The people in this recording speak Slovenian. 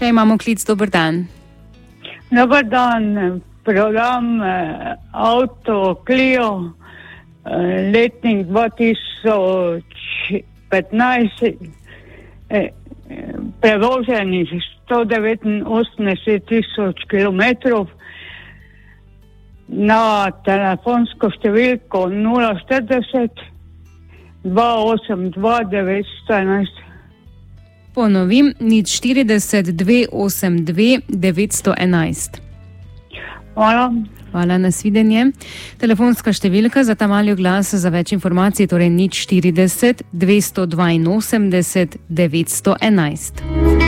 Tukaj imamo klic, dober dan. Dobar dan, program Auto Clio, letnik 2015, prevoženih 189.000 kilometrov na telefonsko številko 040 282 911. Ponovim, 040 282 911. Hvala. Hvala, nasvidenje. Telefonska številka za ta mali oglas za več informacij, torej 040 282 911.